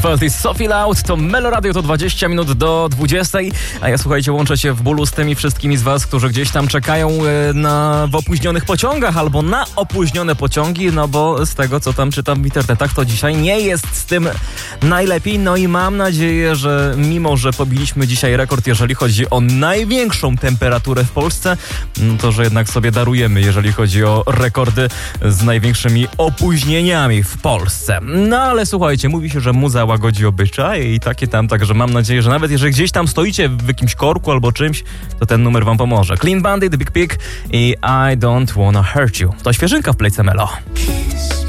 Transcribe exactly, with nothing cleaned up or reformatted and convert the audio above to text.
To jest Sophie Loud, to Melo Radio, to dwadzieścia minut do dwudziestej, a ja, słuchajcie, łączę się w bólu z tymi wszystkimi z was, którzy gdzieś tam czekają na, w opóźnionych pociągach albo na opóźnione pociągi, no bo z tego, co tam czytam w internetach, to dzisiaj nie jest z tym najlepiej, no i mam nadzieję, że mimo, że pobiliśmy dzisiaj rekord, jeżeli chodzi o największą temperaturę w Polsce, no to, że jednak sobie darujemy, jeżeli chodzi o rekordy z największymi opóźnieniami w Polsce. No ale słuchajcie, mówi się, że muza łagodzi obyczaje i takie tam, także mam nadzieję, że nawet jeżeli gdzieś tam stoicie w jakimś korku albo czymś, to ten numer wam pomoże. Clean Bandit, The Big Pig i I Don't Wanna Hurt You. To świeżynka w Playce Melo.